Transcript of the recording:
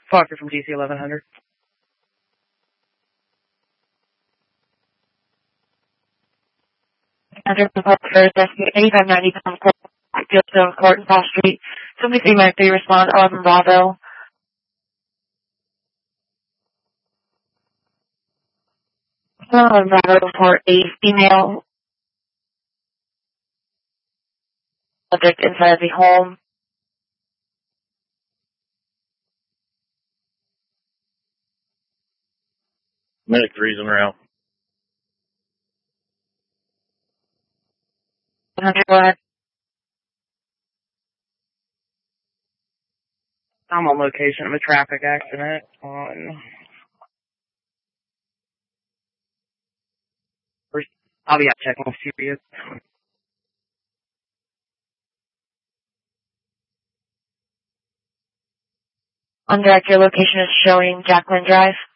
Foster from DC 1100. Under the Park First, 8590 Fieldstone Court and Fall Street. 7393, respond 11 Bravo. 11 Bravo report a female subject inside of the home. Medic 3's en route. 100, go ahead. I'm on location of a traffic accident on... I'll be out checking with Sirius. On direct, your location is showing Jacqueline Drive.